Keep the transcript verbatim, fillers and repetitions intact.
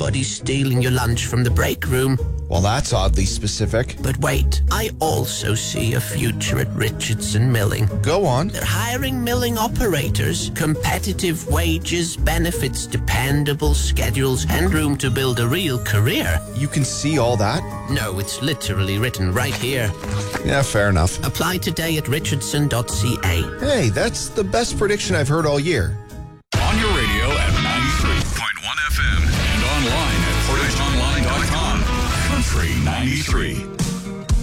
nobody's stealing your lunch from the break room. Well, that's oddly specific. But wait, I also see a future at Richardson Milling. Go on. They're hiring milling operators, competitive wages, benefits, dependable schedules, and room to build a real career. You can see all that? No, it's literally written right here. Yeah, fair enough. Apply today at richardson dot c a. Hey, that's the best prediction I've heard all year. On your radio at ninety-three point one F M and online at portage online dot com. Country ninety-three.